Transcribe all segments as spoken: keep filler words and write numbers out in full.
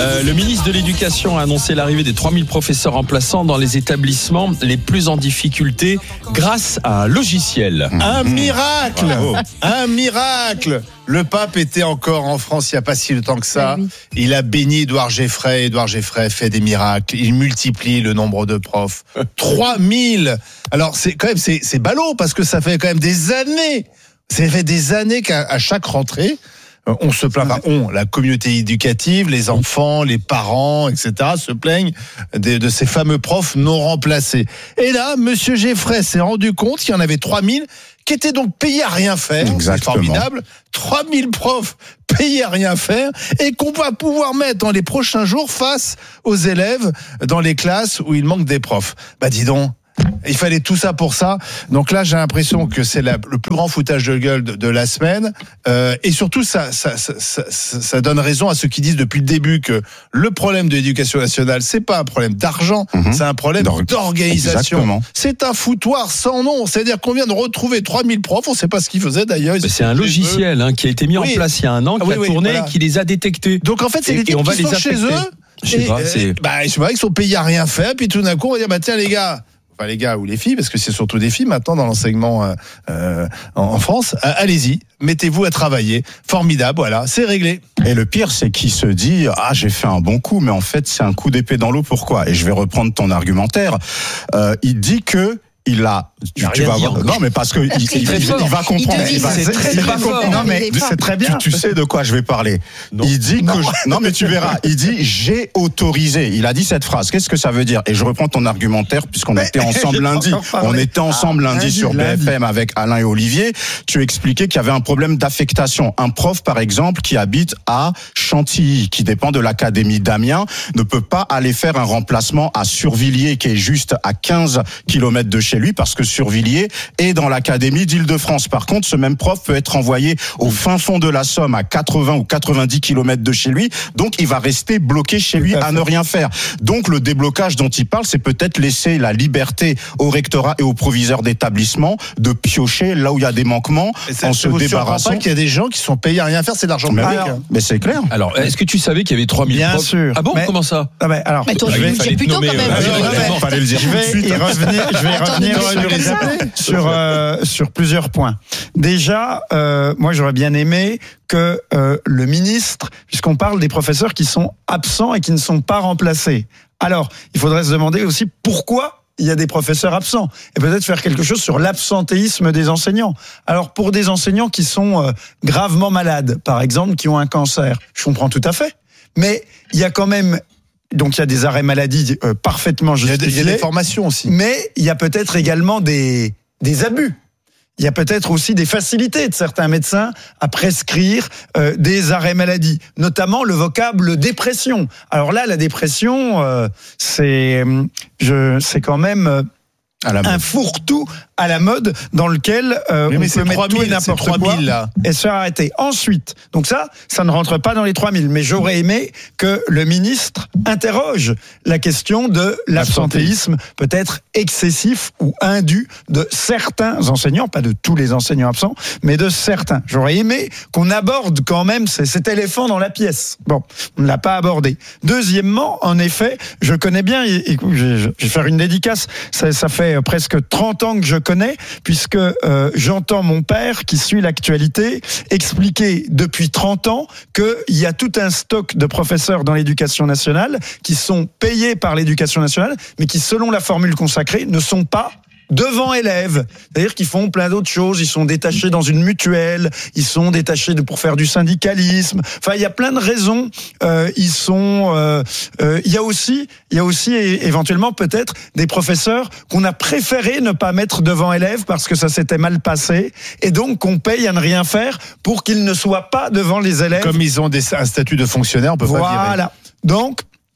Euh, le ministre de l'Éducation a annoncé l'arrivée des trois mille professeurs remplaçants dans les établissements les plus en difficulté grâce à un logiciel. Un miracle, un miracle. Le pape était encore en France il n'y a pas si longtemps que ça. Oui. Il a béni Édouard Geffray. Édouard Geffray fait des miracles. Il multiplie le nombre de profs. trois mille. Alors c'est quand même c'est, c'est ballot parce que ça fait quand même des années. Ça fait des années qu'à à chaque rentrée, on se plaint, enfin, on, la communauté éducative, les enfants, les parents, et cetera, se plaignent de, de ces fameux profs non remplacés. Et là, monsieur Geffray s'est rendu compte qu'il y en avait trois mille qui étaient donc payés à rien faire. Exactement. C'est formidable. trois mille profs payés à rien faire et qu'on va pouvoir mettre dans les prochains jours face aux élèves dans les classes où il manque des profs. Bah, dis donc. Il fallait tout ça pour ça. Donc là, j'ai l'impression que c'est la, le plus grand foutage de gueule de, de la semaine. Euh, et surtout, ça, ça, ça, ça, ça donne raison à ceux qui disent depuis le début que le problème de l'éducation nationale, c'est pas un problème d'argent, mmh. c'est un problème D'or- d'organisation. Exactement. C'est un foutoir sans nom. C'est-à-dire qu'on vient de retrouver trois mille profs. On ne sait pas ce qu'ils faisaient d'ailleurs. Mais c'est un logiciel hein, qui a été mis oui. en place il y a un an, qui oui, a oui, tourné voilà. et qui les a détectés. Donc en fait, c'est et, des types qui sont chez eux. Je sais pas, c'est... Bah, je sais pas, ils sont payés à rien faire. Puis tout d'un coup, on va dire, bah tiens les gars. Enfin, les gars ou les filles, parce que c'est surtout des filles maintenant dans l'enseignement euh, euh, en France. Euh, allez-y, mettez-vous à travailler. Formidable, voilà, c'est réglé. Et le pire, c'est qu'il se dit « Ah, j'ai fait un bon coup », mais en fait, c'est un coup d'épée dans l'eau. Pourquoi ? Et je vais reprendre ton argumentaire. Euh, il dit que il a tu, tu vas voir, non mais parce que il, il, il, il va comprendre il, il va, c'est très, il va comprendre non mais c'est très bien tu, tu sais de quoi je vais parler non. il dit non. que je, non mais tu verras il dit j'ai autorisé il a dit cette phrase qu'est-ce que ça veut dire et je reprends ton argumentaire puisqu'on mais, était ensemble lundi on était ensemble ah, lundi, lundi sur lundi. B F M avec Alain et Olivier tu expliquais qu'il y avait un problème d'affectation un prof par exemple qui habite à Chantilly qui dépend de l'académie d'Amiens ne peut pas aller faire un remplacement à Survilliers qui est juste à quinze kilomètres de chez lui parce que Survilliers est dans l'académie d'Île-de-France. Par contre, ce même prof peut être envoyé au fin fond de la Somme à quatre-vingts ou quatre-vingt-dix kilomètres de chez lui. Donc, il va rester bloqué chez lui à ne rien faire. Donc, le déblocage dont il parle, c'est peut-être laisser la liberté au rectorat et aux proviseurs d'établissement de piocher là où il y a des manquements ça, en se débarrassant. Pas qu'il y a des gens qui sont payés à rien faire, c'est de l'argent public. Alors, mais c'est clair. Alors, est-ce que tu savais qu'il y avait trois mille Bien profs sûr. Ah bon, mais, comment ça ah ben, alors, mais toi, je je vais vais plus tôt quand même. Il fallait le dire tout de suite. Je vais y revenir, je vais y revenir sur sur, euh, sur plusieurs points. Déjà, euh, moi j'aurais bien aimé que euh, le ministre, puisqu'on parle des professeurs qui sont absents et qui ne sont pas remplacés. Alors, il faudrait se demander aussi pourquoi il y a des professeurs absents et peut-être faire quelque chose sur l'absentéisme des enseignants. Alors, pour des enseignants qui sont euh, gravement malades, par exemple, qui ont un cancer, je comprends tout à fait, mais il y a quand même donc il y a des arrêts maladie euh, parfaitement justifiés. Il y a des, des formations aussi. Mais il y a peut-être également des des abus. Il y a peut-être aussi des facilités de certains médecins à prescrire euh, des arrêts maladie, notamment le vocable dépression. Alors là, la dépression, euh, c'est, je, c'est quand même euh, un fourre-tout à la mode dans lequel euh, oui, on peut mettre tout et n'importe quoi là. Et se faire arrêter. Ensuite, donc ça, ça ne rentre pas dans les trois mille. Mais j'aurais aimé que le ministre interroge la question de l'absentéisme peut-être excessif ou indu de certains enseignants, pas de tous les enseignants absents, mais de certains. J'aurais aimé qu'on aborde quand même cet éléphant dans la pièce. Bon, on ne l'a pas abordé. Deuxièmement, en effet, je connais bien, écoute, je vais faire une dédicace, ça, ça fait presque trente ans que je connais, puisque euh, j'entends mon père, qui suit l'actualité, expliquer depuis trente ans qu'il y a tout un stock de professeurs dans l'éducation nationale qui sont payés par l'éducation nationale, mais qui, selon la formule consacrée, ne sont pas devant élèves. C'est-à-dire qu'ils font plein d'autres choses. Ils sont détachés dans une mutuelle. Ils sont détachés de, pour faire du syndicalisme. Enfin, il y a plein de raisons. Euh, ils sont. Euh, euh, il y a aussi, il y a aussi éventuellement peut-être des professeurs qu'on a préféré ne pas mettre devant élèves parce que ça s'était mal passé et donc qu'on paye à ne rien faire pour qu'ils ne soient pas devant les élèves. Comme ils ont des, un statut de fonctionnaire, on peut voilà. pas virer. Voilà. Donc.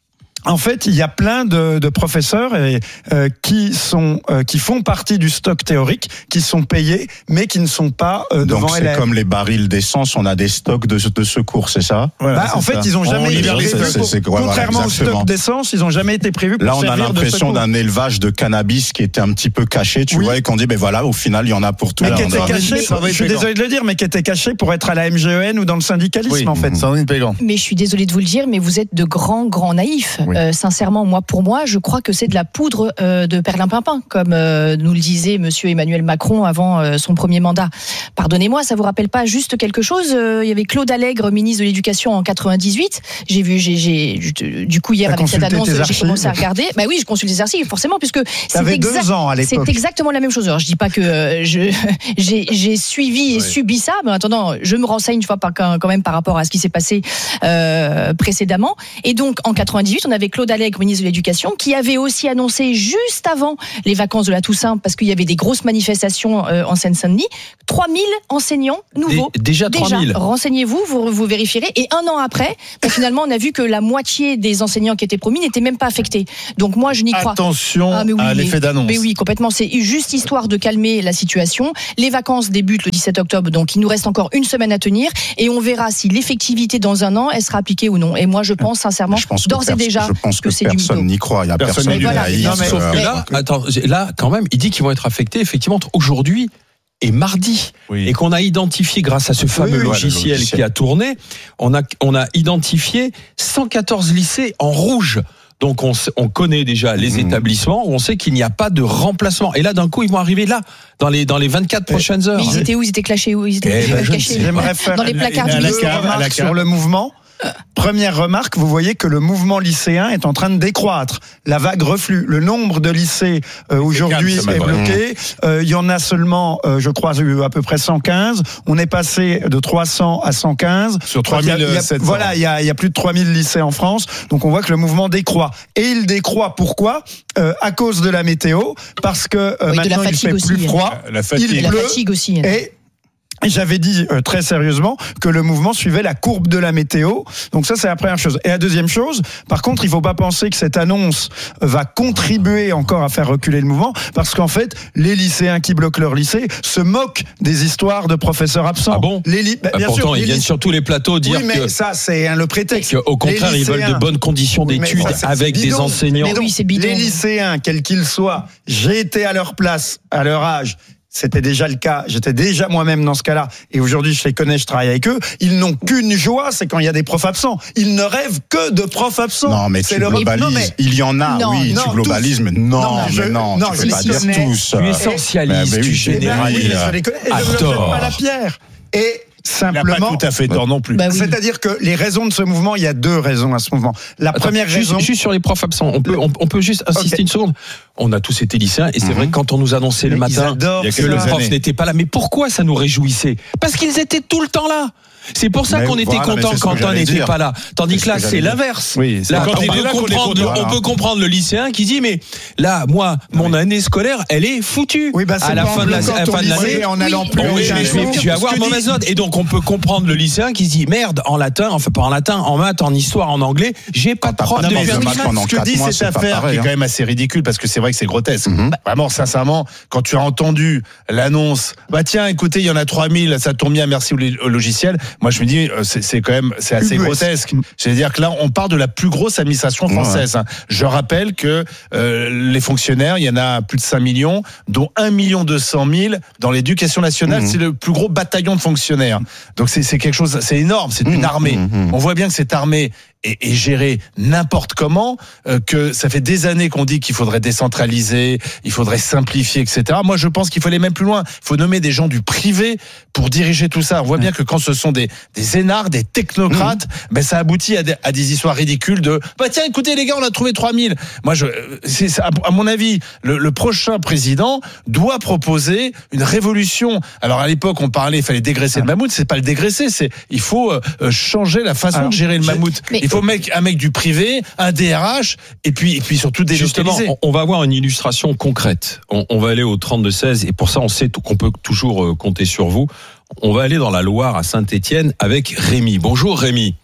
En fait, il y a plein de, de professeurs et, euh, qui sont euh, qui font partie du stock théorique, qui sont payés, mais qui ne sont pas euh, devant Donc c'est élèves. comme les barils d'essence, on a des stocks de, de secours, c'est ça? Voilà, bah, en fait, ça. ils ont jamais été prévus. C'est, c'est, c'est, ouais, contrairement voilà, au stock d'essence, ils ont jamais été prévus pour Là, on servir a l'impression d'un élevage de cannabis qui était un petit peu caché, tu oui. vois, et qu'on dit, ben voilà, au final, il y en a pour tout. Mais qui était va... caché, je suis désolé de le dire, mais qui était caché pour être à la M G E N ou dans le syndicalisme, oui. en fait. Sandrine Pégan. Mais je suis désolé de vous le dire, mais vous êtes de grands, grands naïfs. Oui. Euh, sincèrement, moi, pour moi, je crois que c'est de la poudre euh, de perlimpinpin, comme euh, nous le disait Monsieur Emmanuel Macron avant euh, son premier mandat. Pardonnez-moi, ça vous rappelle pas juste quelque chose? euh, Il y avait Claude Allègre, ministre de l'Éducation en quatre-vingt-dix-huit. J'ai vu, j'ai, j'ai du coup hier T'as avec cette annonce, j'ai commencé à regarder. Bah oui, je consulte les archives, forcément, puisque c'est, exa- deux ans à l'époque. c'est exactement la même chose. Alors, je dis pas que euh, je, j'ai, j'ai suivi et oui. subi ça, mais en attendant, je me renseigne, tu vois, par, quand même par rapport à ce qui s'est passé euh, précédemment. Et donc, en quatre-vingt-dix-huit, on avait Claude Allègre, ministre de l'Éducation, qui avait aussi annoncé juste avant les vacances de la Toussaint, parce qu'il y avait des grosses manifestations euh, en Seine-Saint-Denis, trois mille enseignants nouveaux. Dé- déjà trois mille. Renseignez-vous, vous, vous vérifierez. Et un an après, bah, finalement, on a vu que la moitié des enseignants qui étaient promis n'étaient même pas affectés. Donc moi, je n'y crois. Attention ah, oui, à mais, l'effet d'annonce. Mais oui, complètement. C'est juste histoire de calmer la situation. Les vacances débutent le dix-sept octobre, donc il nous reste encore une semaine à tenir, et on verra si l'effectivité dans un an, elle sera appliquée ou non. Et moi, je pense sincèrement, je pense d'ores et déjà, je pense que, que c'est personne du n'y croit. Il y a personne, personne qui voilà. naïf. Non, mais, sauf que là, attends, là, quand même, il dit qu'ils vont être affectés effectivement entre aujourd'hui et mardi, oui. et qu'on a identifié grâce à ce fameux oui, oui, logiciel, logiciel qui a tourné, on a on a identifié cent quatorze lycées en rouge. Donc on, on connaît déjà les mmh. établissements, on sait qu'il n'y a pas de remplacement. Et là, d'un coup, ils vont arriver là, dans les dans les vingt-quatre prochaines heures. Mais ils étaient où? Ils étaient clashés où? Ils étaient eh ben, cachés J'aimerais faire dans les placards du lycée. Remarque sur le mouvement. Première remarque, vous voyez que le mouvement lycéen est en train de décroître. La vague reflue. Le nombre de lycées euh, aujourd'hui calme, est bloqué. Euh, il y en a seulement, euh, je crois, à peu près cent quinze. On est passé de trois cents à cent quinze. Sur trois mille sept cents. Voilà, il y a, il y a plus de trois mille lycées en France. Donc on voit que le mouvement décroît. Et il décroît pourquoi euh, À cause de la météo. Parce que euh, oui, maintenant il fait aussi, plus froid. La fatigue. Il la pleut. fatigue aussi. Et j'avais dit euh, très sérieusement que le mouvement suivait la courbe de la météo. Donc ça, c'est la première chose. Et la deuxième chose, par contre, il ne faut pas penser que cette annonce va contribuer encore à faire reculer le mouvement, parce qu'en fait, les lycéens qui bloquent leur lycée se moquent des histoires de professeurs absents. Ah bon les li- bah, bah, bien Pourtant, sûr, ils viennent lyc- sur tous les plateaux dire oui, mais que... ça, c'est hein, le prétexte. Au contraire, les ils veulent de bonnes conditions d'études ça, c'est, avec c'est des enseignants. Mais oui, c'est bidon. Les lycéens, quels qu'ils soient, j'ai été à leur place, à leur âge. C'était déjà le cas. J'étais déjà moi-même dans ce cas-là. Et aujourd'hui, je les connais, je travaille avec eux. Ils n'ont qu'une joie, c'est quand il y a des profs absents. Ils ne rêvent que de profs absents. Non, mais c'est tu globalises. Non, mais... Il y en a, non, oui, non, tu globalises, mais non, non, mais je... non, non, tu peux pas dire tous. Tu essentialises, tu généralises. Je les connais. Et je ne jette pas la pierre. Et simplement, il n'a pas tout à fait tort non plus. Bah oui. C'est-à-dire que les raisons de ce mouvement, il y a deux raisons à ce mouvement. La Attends, première juste, raison, juste sur les profs absents, on peut, on, on peut juste insister okay. une seconde. On a tous été lycéens et c'est mm-hmm. vrai que quand on nous annonçait le matin que le prof années. n'était pas là, mais pourquoi ça nous réjouissait? Parce qu'ils étaient tout le temps là. C'est pour ça mais qu'on était voilà, content quand un n'était pas là. Tandis que là, c'est l'inverse. Oui, c'est là, quand on, il peut est là comprendre, le, on peut comprendre le lycéen qui dit, mais là, moi, mon oui. année scolaire, elle est foutue. Oui, bah, à la fin de la, à fin de l'année, en allant plus oui, je, vais, je, vais, je vais avoir mauvaise note. Et donc, on peut comprendre le lycéen qui se dit, merde, en latin, enfin pas en latin, en maths, en histoire, en anglais, j'ai pas de prof de Ce que dit cette affaire, qui est quand même assez ridicule, parce que c'est vrai que c'est grotesque. Vraiment, sincèrement, quand tu as entendu l'annonce, bah tiens, écoutez, il y en a trois mille, ça tombe bien, merci au logiciel. Moi, je me dis, c'est, c'est quand même, c'est assez grotesque. C'est-à-dire que là, on part de la plus grosse administration française. Ouais. Je rappelle que euh, les fonctionnaires, il y en a plus de cinq millions, dont un million deux cent mille dans l'éducation nationale. Mmh. C'est le plus gros bataillon de fonctionnaires. Donc c'est, c'est quelque chose, c'est énorme. C'est une mmh. armée. Mmh. On voit bien que cette armée est, est gérée n'importe comment, euh, que ça fait des années qu'on dit qu'il faudrait décentraliser, il faudrait simplifier, et cetera. Moi, je pense qu'il faut aller même plus loin. Il faut nommer des gens du privé pour diriger tout ça. On voit bien que quand ce sont des, des énards, des technocrates, mmh. ben ça aboutit à des, à des histoires ridicules de bah tiens, écoutez les gars, on a trouvé trois mille. Moi, je, c'est, à, à mon avis, le, le prochain président doit proposer une révolution. Alors à l'époque, on parlait, il fallait dégraisser ah. le mammouth. C'est pas le dégraisser, c'est il faut euh, changer la façon Alors, de gérer le mammouth. Mais, il faut mec, un mec du privé, un D R H, et puis et puis surtout délocaliser. Justement, on va avoir une illustration concrète. On, on va aller au trente-deux seize et pour ça, on sait qu'on peut toujours compter sur vous. On va aller dans la Loire à Saint-Étienne avec Rémi. Bonjour Rémi.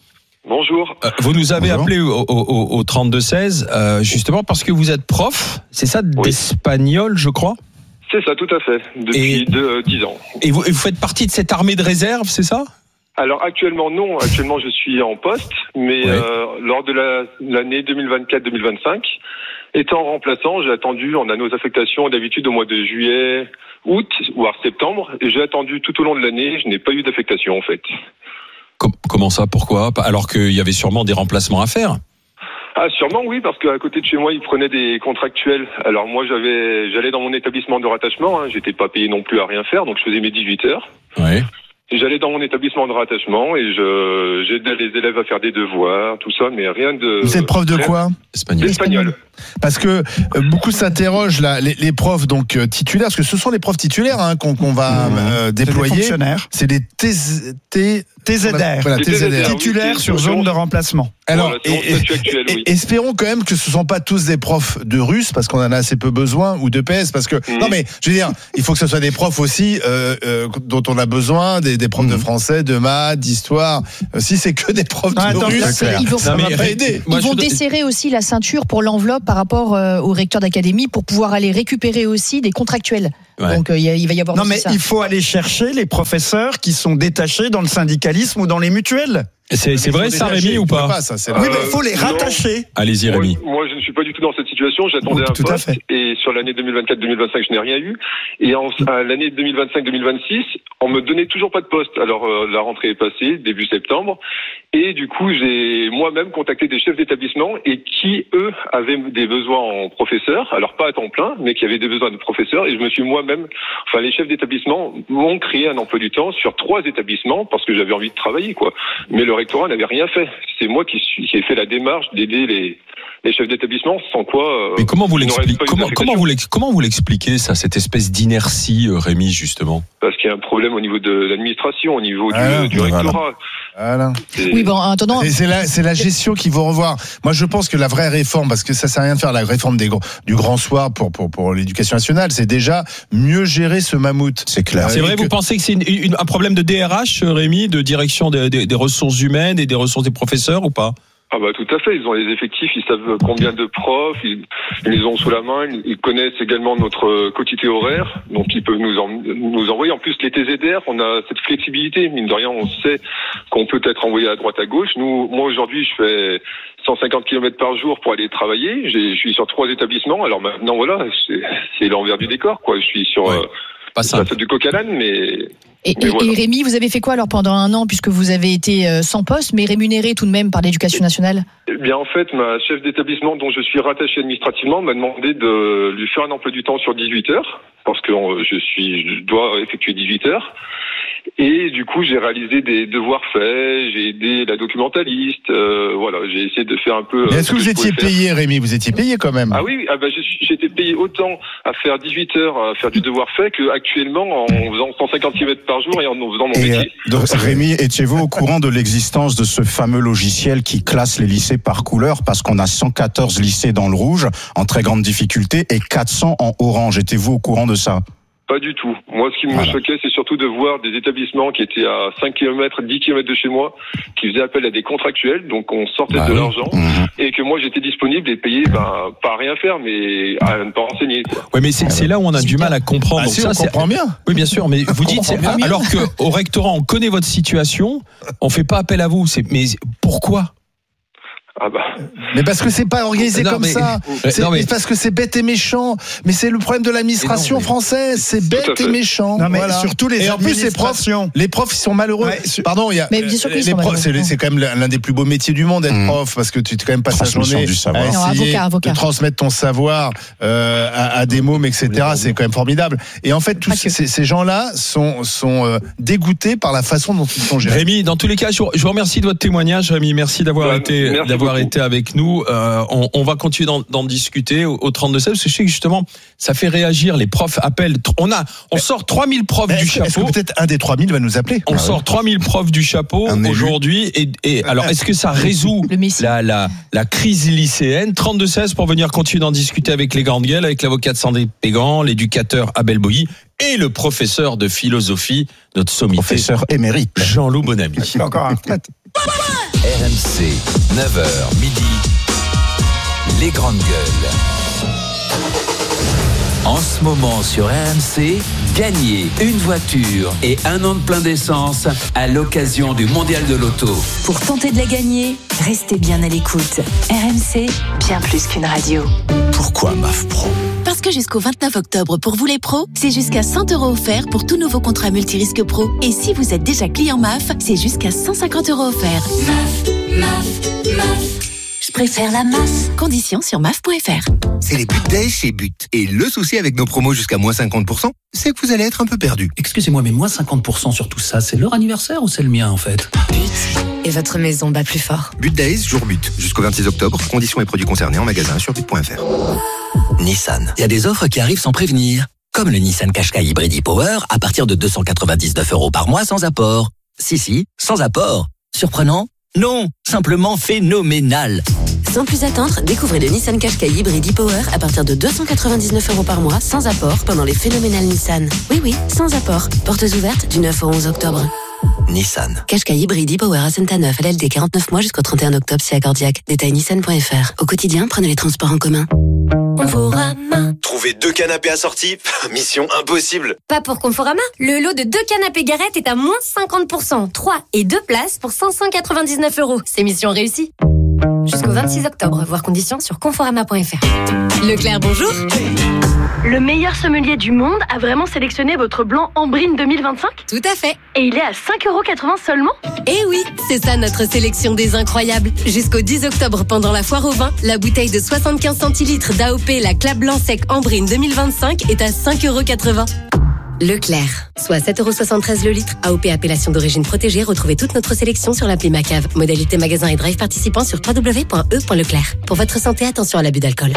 Bonjour. Euh, vous nous avez Bonjour. appelé au, au, au trente-deux seize, euh, justement parce que vous êtes prof, c'est ça, Oui. d'espagnol, je crois. C'est ça, tout à fait. Depuis Et- de, dix ans. Et vous, et vous faites partie de cette armée de réserve, c'est ça? Alors actuellement non, actuellement je suis en poste, mais Ouais. euh, lors de la, l'année deux mille vingt-quatre deux mille vingt-cinq, étant remplaçant, j'ai attendu, on a nos affectations d'habitude au mois de juillet, août, voire septembre, et j'ai attendu tout au long de l'année, je n'ai pas eu d'affectation en fait. Com- comment ça, pourquoi? Alors qu'il y avait sûrement des remplacements à faire. Ah sûrement oui, parce qu'à côté de chez moi, ils prenaient des contractuels. Alors moi j'avais, j'allais dans mon établissement de rattachement, hein, j'étais pas payé non plus à rien faire, donc je faisais mes dix-huit heures. Ouais. J'allais dans mon établissement de rattachement et je j'aidais les élèves à faire des devoirs, tout ça, mais rien de. Vous êtes prof de rien- quoi? Espagnol. L'espagnol. Parce que euh, beaucoup s'interrogent là, les, les profs donc euh, titulaires, parce que ce sont les profs titulaires hein, qu'on qu'on va Mmh. euh, C'est des déployer. fonctionnaires. C'est des T Z T T Z R. Voilà, Des T Z R. T Z R. Titulaires oui, sur c'est- zone de remplacement. Alors, Voilà, c'est mon et- statut actuel, et- oui. espérons quand même que ce ne sont pas tous des profs de russe, parce qu'on en a assez peu besoin, ou de P S, parce que Mhm. non mais je veux dire, il faut que ce soit des profs aussi euh, euh, dont on a besoin, des, des profs de Mhm. français, de maths, d'histoire. Euh, si c'est que des profs Ah, de attends, russe, c'est clair. Ils vont, ça Non, va mais- pas aider. Moi, ils je vont voudrais- desserrer aussi la ceinture pour l'enveloppe par rapport euh, au recteur d'académie pour pouvoir aller récupérer aussi des contractuels. Ouais. Donc euh, il y a- il va y avoir Non, aussi mais ça. il faut aller chercher les professeurs qui sont détachés dans le syndicalisme ou dans les mutuelles. C'est, c'est vrai ça, Rémi, ou pas? ça, c'est Oui, Euh, mais il faut les non. rattacher. Allez-y, Moi, Rémi. moi, je ne suis pas du tout dans cette situation. J'attendais Oh, un tout à poste fait. et sur l'année deux mille vingt-quatre deux mille vingt-cinq, je n'ai rien eu. Et en, à l'année deux mille vingt-cinq deux mille vingt-six, on me donnait toujours pas de poste. Alors euh, la rentrée est passée, début septembre, et du coup j'ai moi-même contacté des chefs d'établissement et qui eux avaient des besoins en professeurs, alors pas à temps plein, mais qui avaient des besoins de professeurs. Et je me suis moi-même, enfin les chefs d'établissement m'ont créé un emploi du temps sur trois établissements parce que j'avais envie de travailler quoi. Mais le rectorat n'avait rien fait. C'est moi qui, suis, qui ai fait la démarche d'aider les, les chefs d'établissement, sans quoi. Euh, Mais comment vous il n'aurait l'expliquez? pas eu Comment, d'affectation. comment vous l'ex- comment vous l'expliquez ça, cette espèce d'inertie, euh, Rémi, justement? Parce qu'il y a un problème au niveau de l'administration, au niveau du, Ah, du voilà. rectorat. Voilà. C'est- Oui, bon, en attendant, Et c'est la, c'est la gestion qu'il faut revoir. Moi, je pense que la vraie réforme, parce que ça sert à rien de faire la réforme des, gr- du grand soir pour, pour, pour l'éducation nationale, c'est déjà mieux gérer ce mammouth. C'est clair. C'est Euh, vrai, que- vous pensez que c'est une- une- un problème de D R H, euh, Rémi, de direction des, des- des ressources humaines et des ressources des professeurs, ou pas? Ah bah tout à fait, ils ont les effectifs, ils savent combien de profs, ils, ils les ont sous la main, ils, ils connaissent également notre quotité horaire, donc ils peuvent nous, en, nous envoyer. En plus, les T Z R, on a cette flexibilité, mine de rien, on sait qu'on peut être envoyé à droite à gauche. Nous, moi aujourd'hui, je fais cent cinquante kilomètres par jour pour aller travailler, J'ai, je suis sur trois établissements, alors maintenant voilà, c'est, c'est l'envers du décor, quoi. Je suis sur Ouais, euh, Pas la simple. faute du coq à l'âne, mais... et, Mais et- voilà. et Rémi, vous avez fait quoi alors pendant un an puisque vous avez été euh, sans poste mais rémunéré tout de même par l'éducation nationale? Eh bien, en fait, ma chef d'établissement dont je suis rattaché administrativement m'a demandé de lui faire un emploi du temps sur dix-huit heures, parce que euh, je suis, je dois effectuer dix-huit heures. Et du coup, j'ai réalisé des devoirs faits, j'ai aidé la documentaliste, euh, voilà, j'ai essayé de faire un peu... Mais euh, est-ce ce que vous je étiez pouvais faire. payé, Rémi? Vous étiez payé quand même. Ah oui, ah bah, je suis- j'étais payé autant à faire dix-huit heures, à faire du devoir fait, qu'actuellement en faisant cent cinquante kilomètres par jour et en faisant mon Et, euh, métier. donc, Rémi, étiez-vous au courant de l'existence de ce fameux logiciel qui classe les lycées par couleur, parce qu'on a cent quatorze lycées dans le rouge en très grande difficulté et quatre cents en orange? Étiez-vous au courant de ça? Pas du tout. Moi, ce qui me Voilà. choquait, c'est surtout de voir des établissements qui étaient à cinq kilomètres, dix kilomètres de chez moi, qui faisaient appel à des contractuels, donc on sortait Bah de oui. l'argent, Mhm. et que moi j'étais disponible et payé, ben, pas à rien faire, mais à ne pas enseigner, quoi. Ouais, mais c'est, c'est là où on a du mal à comprendre. Ah, Donc si, ça, on c'est- comprend bien. Oui, bien sûr, mais vous dites, comprend c'est- bien. alors qu'au rectorat, on connaît votre situation, on fait pas appel à vous. C'est, mais pourquoi? Ah bah, Mais parce que c'est pas organisé Non, comme mais- ça. Euh, C'est non, mais- parce que c'est bête et méchant. Mais c'est le problème de l'administration Mais non, mais- française. C'est Tout à bête fait. et méchant. Non, mais Voilà. surtout les Et en plus, les profs, administrations. les profs, ils sont malheureux. Ouais, sur- Pardon, il y a. Mais bien sûr qu'ils les sont profs, malheureux. c'est, c'est quand même l'un des plus beaux métiers du monde, être Mmh. prof, parce que tu te quand même passes la Transmission journée du savoir. à Non, essayer avocat, avocat. de transmettre ton savoir euh, à, à des mômes, et cetera. C'est quand même formidable. Et en fait, tous Pas que. ces, ces gens-là sont, sont euh, dégoûtés par la façon dont ils sont gérés. Rémi, dans tous les cas, je vous je vous remercie de votre témoignage, Rémi. Merci d'avoir Ouais, été, merci d'avoir beaucoup. été avec nous. Euh, on, on va continuer d'en, d'en discuter au, au trente-deux seize, parce que je sais que justement, ça fait réagir. Les profs appellent. On a, on sort trois mille profs Mais du Est-ce que, est-ce que chapeau. peut-être un des trois mille va nous appeler? On sort trois mille profs du chapeau Un élu. aujourd'hui. Et, et alors, est-ce que ça résout Le Messie. la, la, la crise lycéenne? trente-deux seize pour venir continuer d'en discuter avec les grandes gueules, avec l'avocat de Sandrine Pégan, l'éducateur Abel Boilly et le professeur de philosophie, notre sommité, Professeur émérite. Jean-Loup Bonamy. Encore un retraite. R M C, neuf heures midi, les grandes gueules. En ce moment sur R M C, gagnez une voiture et un an de plein d'essence à l'occasion du Mondial de l'Auto. Pour tenter de la gagner, restez bien à l'écoute. R M C, bien plus qu'une radio. Pourquoi M A F Pro ? Parce que jusqu'au vingt-neuf octobre, pour vous les pros, c'est jusqu'à cent euros offerts pour tout nouveau contrat multirisque pro. Et si vous êtes déjà client M A F, c'est jusqu'à cent cinquante euros offerts. M A F, M A F, M A F. Je préfère la M A F. Conditions sur M A F point F R. C'est les But Days chez But. Et le souci avec nos promos jusqu'à moins cinquante pour cent, c'est que vous allez être un peu perdu. Excusez-moi, mais moins cinquante pour cent sur tout ça, c'est leur anniversaire ou c'est le mien en fait ? But. Et votre maison bat plus fort. But Days, jour But. Jusqu'au vingt-six octobre. Conditions et produits concernés en magasin sur but point F R. Nissan. Il y a des offres qui arrivent sans prévenir. Comme le Nissan Qashqai Hybrid e-Power à partir de deux cent quatre-vingt-dix-neuf euros par mois sans apport. Si, si, sans apport. Surprenant ? Non, simplement phénoménal. Sans plus attendre, découvrez le Nissan Qashqai Hybrid e-Power à partir de deux cent quatre-vingt-dix-neuf euros par mois sans apport pendant les phénoménales Nissan. Oui, oui, sans apport. Portes ouvertes du neuf au onze octobre. Nissan. Qashqai Hybrid e-Power à Saint-Neuf, L L D quarante-neuf mois jusqu'au trente et un octobre si accordiaque. Détail nissan point F R. Au quotidien, prenez les transports en commun. Conforama. Trouver deux canapés assortis, mission impossible. Pas pour Conforama. Le lot de deux canapés Garrett est à moins cinquante pour cent. trois et deux places pour cinq cent quatre-vingt-dix-neuf euros. C'est mission réussie. Jusqu'au vingt-six octobre, voir conditions sur conforama point F R. Leclerc, bonjour. Le meilleur sommelier du monde a vraiment sélectionné votre blanc Ambrine deux mille vingt-cinq ? Tout à fait. Et il est à cinq euros quatre-vingts seulement ? Eh oui, c'est ça notre sélection des incroyables. Jusqu'au dix octobre, pendant la foire au vin, la bouteille de soixante-quinze centilitres d'A O P, la Clap Blanc Sec Ambrine deux mille vingt-cinq est à cinq euros quatre-vingts. Leclerc, soit sept euros soixante-treize le litre. A O P appellation d'origine protégée. Retrouvez toute notre sélection sur l'appli Macave. Modalité magasin et drive participant sur w w w point e point leclerc. Pour votre santé, attention à l'abus d'alcool.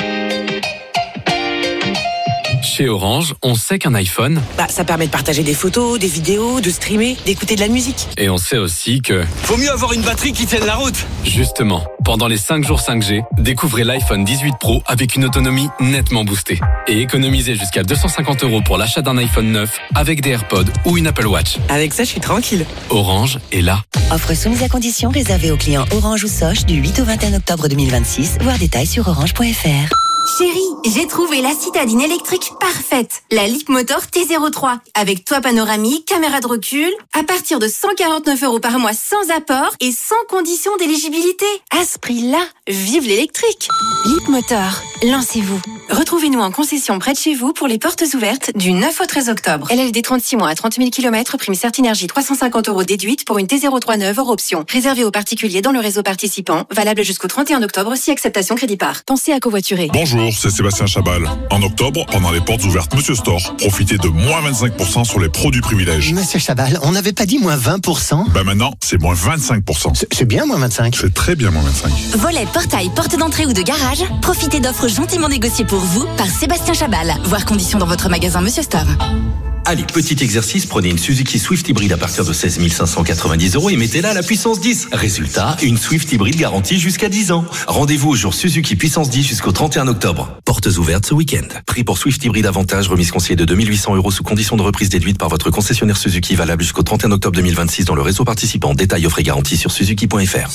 Chez Orange, on sait qu'un iPhone, bah, ça permet de partager des photos, des vidéos, de streamer, d'écouter de la musique. Et on sait aussi que faut mieux avoir une batterie qui tienne la route. Justement, pendant les cinq jours cinq G, découvrez l'iPhone dix-huit Pro avec une autonomie nettement boostée. Et économisez jusqu'à deux cent cinquante euros pour l'achat d'un iPhone neuf avec des AirPods ou une Apple Watch. Avec ça, je suis tranquille. Orange est là. Offre soumise à condition réservée aux clients Orange ou Soch du huit au vingt et un octobre deux mille vingt-six. Voir détails sur orange point F R. Chérie, j'ai trouvé la citadine électrique parfaite. La Leapmotor T zéro trois. Avec toit panoramique, caméra de recul. À partir de cent quarante-neuf euros par mois sans apport et sans condition d'éligibilité. À ce prix-là, vive l'électrique. Leapmotor, lancez-vous. Retrouvez-nous en concession près de chez vous pour les portes ouvertes du neuf au treize octobre. L L D trente-six mois à trente mille kilomètres, prime Certinergie trois cent cinquante euros déduite pour une T zéro trois neuve hors option. Réservée aux particuliers dans le réseau participant. Valable jusqu'au trente et un octobre si acceptation crédit par. Pensez à covoiturer. Bonjour, c'est Sébastien Chabal. En octobre, pendant les portes ouvertes Monsieur Store, profitez de moins vingt-cinq pour cent sur les produits privilèges. Monsieur Chabal, on n'avait pas dit moins vingt pour cent ? Bah maintenant, c'est moins vingt-cinq pour cent. C'est, c'est bien moins vingt-cinq ? C'est très bien moins vingt-cinq. Volet, portail, porte d'entrée ou de garage. Profitez d'offres gentiment négociées pour vous par Sébastien Chabal. Voir conditions dans votre magasin Monsieur Store. Allez, petit exercice, prenez une Suzuki Swift hybride à partir de seize mille cinq cent quatre-vingt-dix euros et mettez-la à la puissance dix. Résultat, une Swift hybride garantie jusqu'à dix ans. Rendez-vous au jour Suzuki puissance dix jusqu'au trente et un octobre. Portes ouvertes ce week-end. Prix pour Swift hybride avantage, remise conseillée de deux mille huit cents euros sous condition de reprise déduite par votre concessionnaire Suzuki, valable jusqu'au trente et un octobre deux mille vingt-six dans le réseau participant. Détail offre et garantie sur suzuki point F R.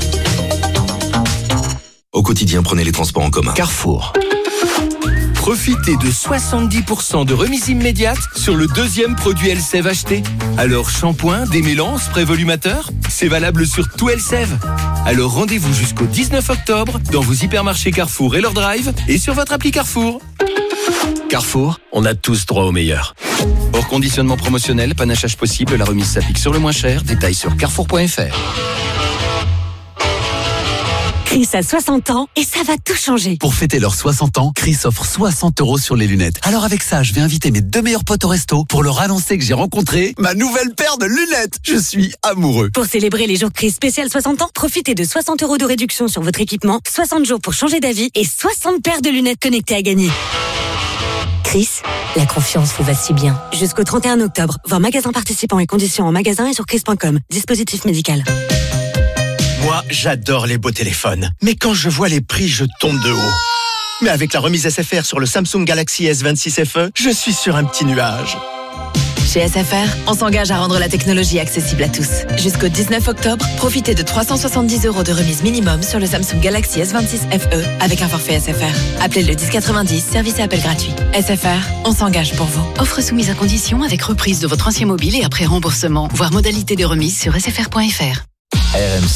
Au quotidien, prenez les transports en commun. Carrefour. Profitez de soixante-dix pour cent de remise immédiate sur le deuxième produit Elseve acheté. Alors shampoing, démêlant, spray volumateur, c'est valable sur tout Elseve. Alors rendez-vous jusqu'au dix-neuf octobre dans vos hypermarchés Carrefour et leur drive et sur votre appli Carrefour. Carrefour, on a tous droit au meilleur. Hors conditionnement promotionnel, panachage possible, la remise s'applique sur le moins cher. Détails sur carrefour point F R. Chris a soixante ans et ça va tout changer. Pour fêter leurs soixante ans, Chris offre soixante euros sur les lunettes. Alors avec ça, je vais inviter mes deux meilleurs potes au resto pour leur annoncer que j'ai rencontré ma nouvelle paire de lunettes. Je suis amoureux. Pour célébrer les jours Chris spécial soixante ans, profitez de soixante euros de réduction sur votre équipement, soixante jours pour changer d'avis et soixante paires de lunettes connectées à gagner. Chris, la confiance vous va si bien. Jusqu'au trente et un octobre, voir magasin participant et conditions en magasin et sur chris point com. Dispositif médical. Moi, j'adore les beaux téléphones. Mais quand je vois les prix, je tombe de haut. Mais avec la remise S F R sur le Samsung Galaxy S vingt-six F E, je suis sur un petit nuage. Chez S F R, on s'engage à rendre la technologie accessible à tous. Jusqu'au dix-neuf octobre, profitez de trois cent soixante-dix euros de remise minimum sur le Samsung Galaxy S vingt-six F E avec un forfait S F R. Appelez le dix quatre-vingt-dix, service et appel gratuit. S F R, on s'engage pour vous. Offre soumise à condition avec reprise de votre ancien mobile et après remboursement. Voir modalité de remise sur s f r point f r. R M C.